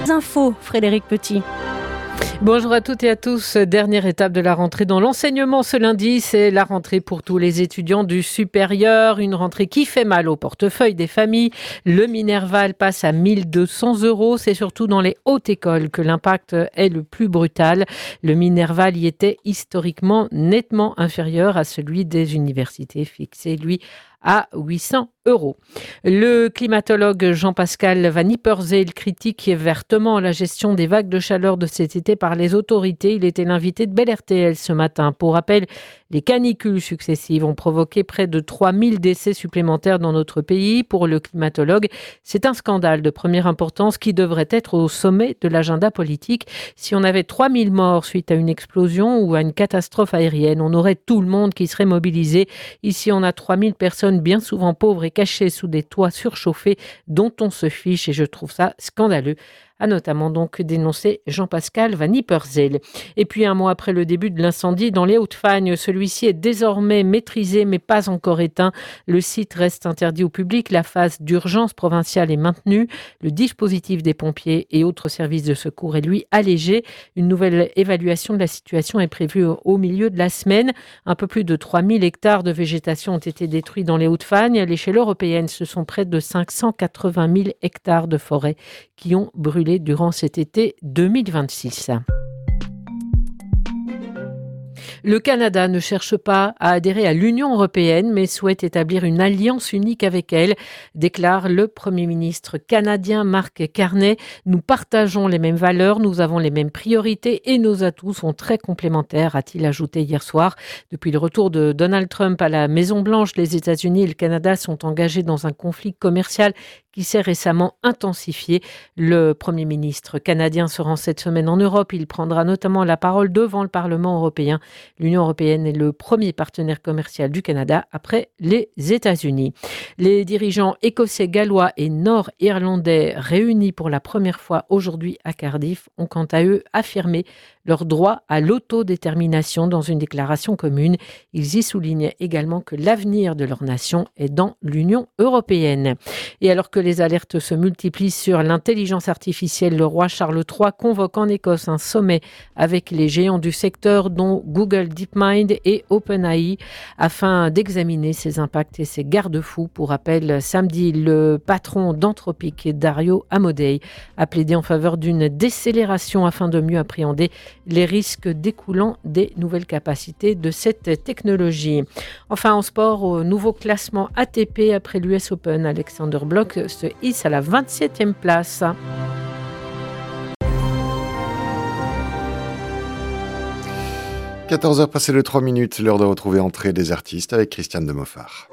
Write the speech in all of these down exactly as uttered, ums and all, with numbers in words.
Infos, Frédéric Petit. Bonjour à toutes et à tous. Dernière étape de la rentrée dans l'enseignement ce lundi, c'est la rentrée pour tous les étudiants du supérieur. Une rentrée qui fait mal au portefeuille des familles. Le Minerval passe à mille deux cents euros. C'est surtout dans les hautes écoles que l'impact est le plus brutal. Le Minerval y était historiquement nettement inférieur à celui des universités, fixé lui à huit cents euros. Le climatologue Jean-Pascal Van Ypersele critique vertement la gestion des vagues de chaleur de cet été par les autorités. Il était l'invité de Bel R T L ce matin. Pour rappel, les canicules successives ont provoqué près de trois mille décès supplémentaires dans notre pays. Pour le climatologue, c'est un scandale de première importance qui devrait être au sommet de l'agenda politique. Si on avait trois mille morts suite à une explosion ou à une catastrophe aérienne, on aurait tout le monde qui serait mobilisé. Ici, on a trois mille personnes bien souvent pauvres et cachées sous des toits surchauffés dont on se fiche et je trouve ça scandaleux, a notamment donc dénoncé Jean-Pascal Van Ypersele. Et puis un mois après le début de l'incendie dans les Hauts-de-Fagne, celui-ci est désormais maîtrisé mais pas encore éteint. Le site reste interdit au public, la phase d'urgence provinciale est maintenue, le dispositif des pompiers et autres services de secours est lui allégé. Une nouvelle évaluation de la situation est prévue au milieu de la semaine. Un peu plus de trois mille hectares de végétation ont été détruits dans les Hauts-de-Fagne. À l'échelle européenne, ce sont près de cinq cent quatre-vingt mille hectares de forêt qui ont brûlé durant cet été deux mille vingt-six. Le Canada ne cherche pas à adhérer à l'Union européenne, mais souhaite établir une alliance unique avec elle, déclare le Premier ministre canadien Mark Carney. Nous partageons les mêmes valeurs, nous avons les mêmes priorités et nos atouts sont très complémentaires, a-t-il ajouté hier soir. Depuis le retour de Donald Trump à la Maison-Blanche, les États-Unis et le Canada sont engagés dans un conflit commercial qui s'est récemment intensifié. Le Premier ministre canadien se rend cette semaine en Europe. Il prendra notamment la parole devant le Parlement européen. L'Union européenne est le premier partenaire commercial du Canada après les États-Unis. Les dirigeants écossais, gallois et nord-irlandais réunis pour la première fois aujourd'hui à Cardiff ont quant à eux affirmé leur droit à l'autodétermination dans une déclaration commune. Ils y soulignent également que l'avenir de leur nation est dans l'Union européenne. Et alors que les alertes se multiplient sur l'intelligence artificielle, le roi Charles trois convoque en Écosse un sommet avec les géants du secteur dont Google DeepMind et OpenAI afin d'examiner ses impacts et ses garde-fous. Pour rappel, samedi, le patron d'Anthropic, Dario Amodei, a plaidé en faveur d'une décélération afin de mieux appréhender les risques découlant des nouvelles capacités de cette technologie. Enfin, en sport, au nouveau classement A T P après l'U S Open, Alexander Bloch se hisse à la vingt-septième place. quatorze heures passées de trois minutes, l'heure de retrouver Entrée des artistes avec Christiane de Moffard.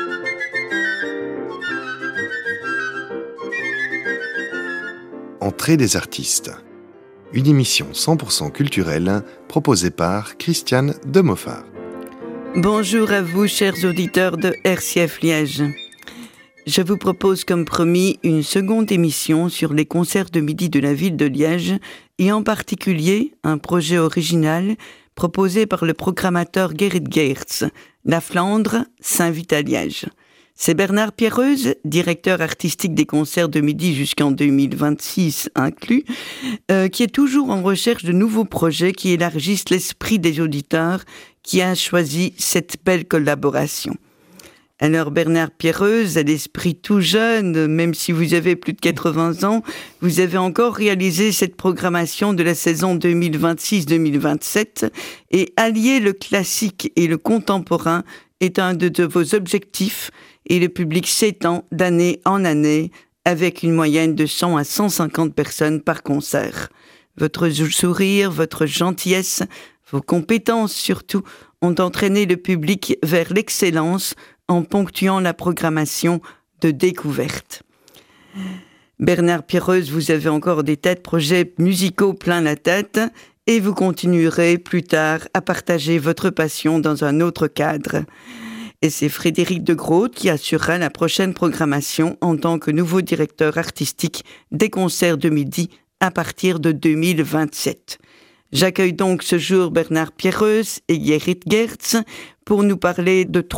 Entrée des artistes. Une émission cent pour cent culturelle proposée par Christiane de Moffard. Bonjour à vous, chers auditeurs de R C F Liège. Je vous propose comme promis une seconde émission sur les concerts de midi de la ville de Liège et en particulier un projet original proposé par le programmateur Gerrit Geerts. La Flandre s'invite à Liège. C'est Bernard Pierreuse, directeur artistique des concerts de midi jusqu'en deux mille vingt-six inclus, euh, qui est toujours en recherche de nouveaux projets qui élargissent l'esprit des auditeurs, qui a choisi cette belle collaboration. Alors Bernard Pierreuse, à l'esprit tout jeune, même si vous avez plus de quatre-vingts ans, vous avez encore réalisé cette programmation de la saison deux mille vingt-six deux mille vingt-sept et allier le classique et le contemporain est un de, de vos objectifs et le public s'étend d'année en année avec une moyenne de cent à cent cinquante personnes par concert. Votre sourire, votre gentillesse, vos compétences surtout ont entraîné le public vers l'excellence en ponctuant la programmation de découverte. Bernard Pierreuse, vous avez encore des tas de projets musicaux plein la tête et vous continuerez plus tard à partager votre passion dans un autre cadre. Et c'est Frédéric de Groot qui assurera la prochaine programmation en tant que nouveau directeur artistique des concerts de midi à partir de deux mille vingt-sept. J'accueille donc ce jour Bernard Pierreuse et Gerrit Geerts pour nous parler de trois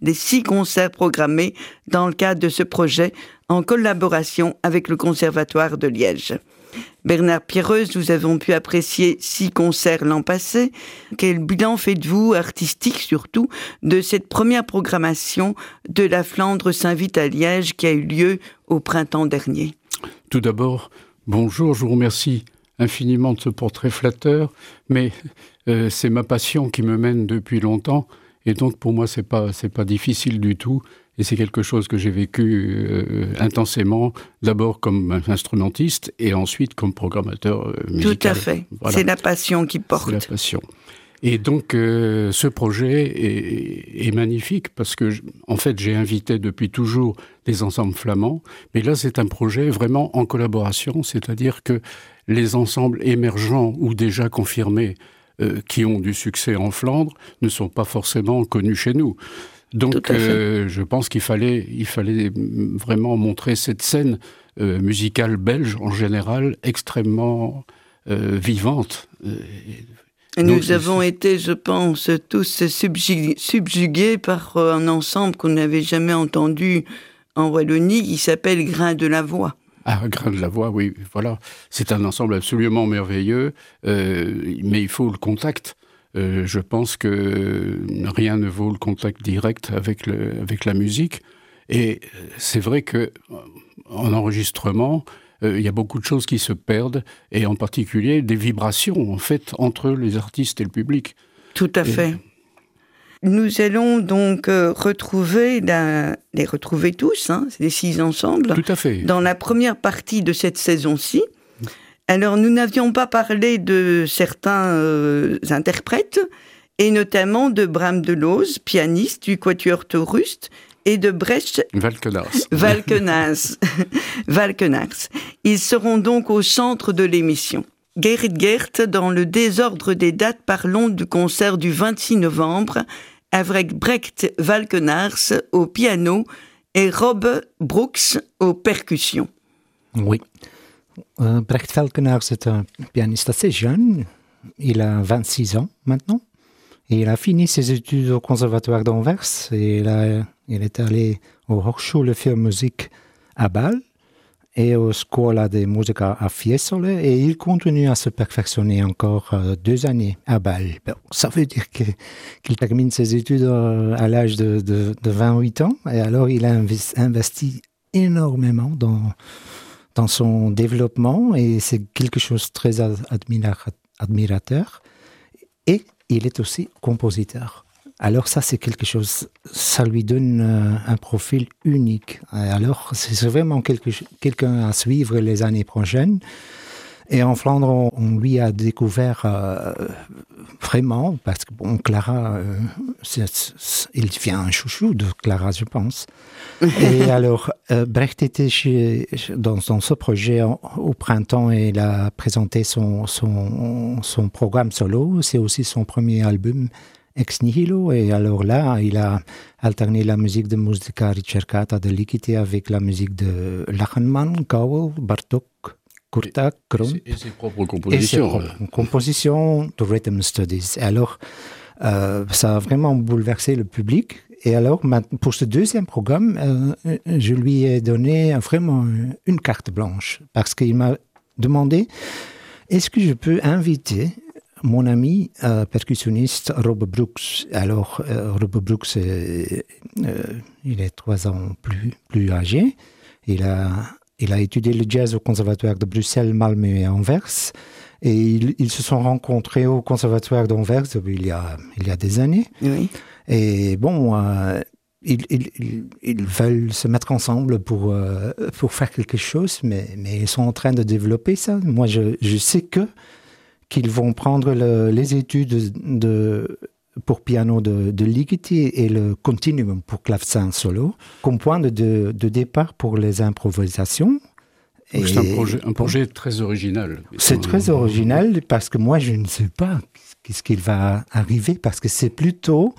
des six concerts programmés dans le cadre de ce projet en collaboration avec le Conservatoire de Liège. Bernard Pierreuse, nous avons pu apprécier six concerts l'an passé. Quel bilan faites-vous, artistique surtout, de cette première programmation de la Flandre s'invite à Liège qui a eu lieu au printemps dernier? Tout d'abord, bonjour, je vous remercie infiniment de ce portrait flatteur, mais euh, c'est ma passion qui me mène depuis longtemps, et donc pour moi c'est pas, c'est pas difficile du tout. Et c'est quelque chose que j'ai vécu euh, intensément, d'abord comme instrumentiste et ensuite comme programmateur euh, musical. Tout à fait. Voilà. C'est la passion qui porte. C'est la passion. Et donc, euh, ce projet est, est magnifique parce que, en fait, j'ai invité depuis toujours des ensembles flamands. Mais là, c'est un projet vraiment en collaboration, c'est-à-dire que les ensembles émergents ou déjà confirmés euh, qui ont du succès en Flandre ne sont pas forcément connus chez nous. Donc, euh, je pense qu'il fallait, il fallait vraiment montrer cette scène euh, musicale belge, en général, extrêmement euh, vivante. Et nous Donc, avons c'est... été, je pense, tous subjugués, subjugués par un ensemble qu'on n'avait jamais entendu en Wallonie, qui s'appelle Grain de la Voix. Ah, Grain de la Voix, oui, voilà. C'est un ensemble absolument merveilleux, euh, mais il faut le contact. Euh, je pense que rien ne vaut le contact direct avec, le, avec la musique. Et c'est vrai qu'en enregistrement, euh, il y a beaucoup de choses qui se perdent, et en particulier des vibrations, en fait, entre les artistes et le public. Tout à et... fait. Nous allons donc euh, retrouver, la... les retrouver tous, hein, c'est les six ensembles, Tout à fait. dans la première partie de cette saison-ci. Alors, nous n'avions pas parlé de certains euh, interprètes, et notamment de Bram Delooz, pianiste du Quatuor Taurus, et de Brecht Valkenars. Valkenars. Valkenars. Ils seront donc au centre de l'émission. Gerrit Gert, dans le désordre des dates, parlons du concert du vingt-six novembre, avec Brecht Valkenars au piano et Rob Brooks aux percussions. Oui. Euh, Brecht Valkenars est un pianiste assez jeune, il a vingt-six ans maintenant, et il a fini ses études au Conservatoire d'Anvers, et il, a, il est allé au Hochschule für Musik à Bâle, et au Scuola de Musica à Fiesole, et il continue à se perfectionner encore euh, deux années à Bâle. Bon, ça veut dire que, qu'il termine ses études euh, à l'âge de, de, de vingt-huit ans, et alors il a investi, investi énormément dans... dans son développement, et c'est quelque chose de très admira- admirateur. Et il est aussi compositeur. Alors ça, c'est quelque chose, ça lui donne euh, un profil unique. Alors c'est vraiment quelque, quelqu'un à suivre les années prochaines. Et en Flandre, on, on lui a découvert euh, vraiment, parce que bon, Clara, euh, c'est, c'est, il devient un chouchou de Clara, je pense. Et alors, euh, Brecht était chez, dans, dans ce projet en, au printemps, et il a présenté son, son, son programme solo. C'est aussi son premier album, Ex Nihilo. Et alors là, il a alterné la musique de Musica Ricercata de Likité avec la musique de Lachenmann, Cowell, Bartók, Kurtak, Krump. Et ses propres compositions. Et ses propres compositions de Rhythm Studies. Et alors, euh, ça a vraiment bouleversé le public. Et alors, pour ce deuxième programme, euh, je lui ai donné vraiment une carte blanche. Parce qu'il m'a demandé, est-ce que je peux inviter mon ami euh, percussionniste Rob Brooks? Alors, euh, Rob Brooks, euh, euh, il est trois ans plus, plus âgé. Il a... Il a étudié le jazz au Conservatoire de Bruxelles, Malmö et Anvers. Et ils, ils se sont rencontrés au Conservatoire d'Anvers il y a, il y a des années. Oui. Et bon, euh, ils, ils, ils, ils veulent se mettre ensemble pour, euh, pour faire quelque chose, mais, mais ils sont en train de développer ça. Moi, je, je sais que qu'ils vont prendre le, les études de... pour piano de, de Ligeti et le continuum pour clavecin solo, comme point de, de, de départ pour les improvisations. Et c'est un projet, un projet très original. C'est très original parce que moi, je ne sais pas qu'est-ce qu'il va arriver, parce que c'est plutôt...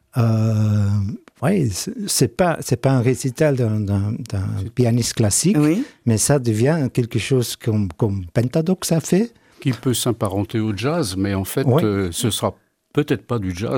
Euh, ouais, c'est pas, c'est pas un récital d'un, d'un, d'un pianiste classique, oui. Mais ça devient quelque chose comme, comme Pentadox a fait. Qui peut s'apparenter au jazz, mais en fait, oui. euh, ce sera peut-être pas du jazz.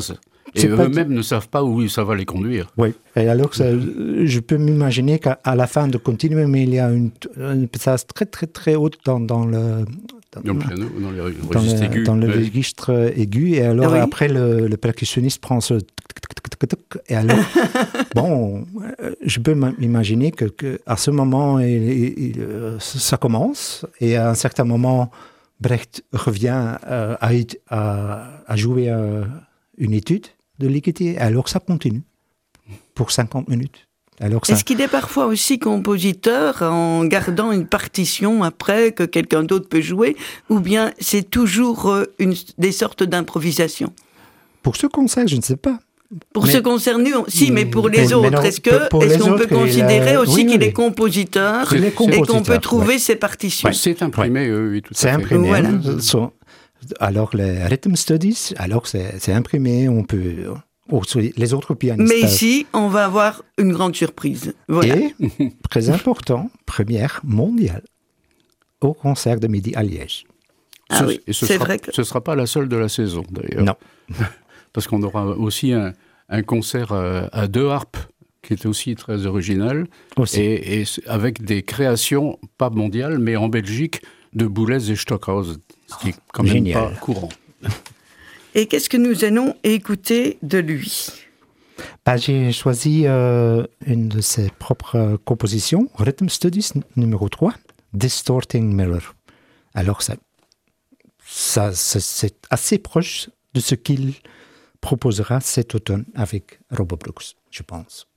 Et eux-mêmes ne savent pas où ça va les conduire. Oui, et alors ça, je peux m'imaginer qu'à la fin de continuer, mais il y a une, une passage très très très haute dans, dans le... Dans, dans le piano, dans les dans registres le, aigus. Dans le ouais. registre aigu, et alors oui. après le, le percussionniste prend ce... Et alors, bon, je peux m'imaginer que, que à ce moment, il, il, ça commence, et à un certain moment, Brecht revient euh, à, à, à jouer euh, une étude de Ligeti, alors ça continue pour cinquante minutes. Alors ça... Est-ce qu'il est parfois aussi compositeur en gardant une partition après que quelqu'un d'autre peut jouer, ou bien c'est toujours une, des sortes d'improvisation? Pour ce concert, je ne sais pas. Pour mais, ce concerne nous, si, mais pour les mais, autres, mais non, est-ce que est-ce qu'on peut considérer a... aussi oui, qu'il oui, est compositeur est et qu'on peut trouver ouais. ses partitions? Ouais, c'est imprimé, oui, oui, tout à c'est fait. Imprimé, voilà. hein, so, alors les rhythm studies, alors c'est, c'est imprimé, on peut... Oh, les autres pianistes... Mais ici, on va avoir une grande surprise. Voilà. Et, très important, première mondiale au concert de midi à Liège. Ah ce, oui, et ce c'est sera, vrai que... Ce ne sera pas la seule de la saison, d'ailleurs. Non. Parce qu'on aura aussi un, un concert à, à deux harpes, qui est aussi très original, aussi. Et, et avec des créations, pas mondiales, mais en Belgique, de Boulez et Stockhausen, ce qui est quand même Génial. pas courant. Et qu'est-ce que nous allons écouter de lui? Bah, j'ai choisi euh, une de ses propres compositions, Rhythm Studies numéro trois, Distorting Mirror. Alors ça, ça, ça c'est assez proche de ce qu'il proposera cet automne avec Robert Brooks, je pense.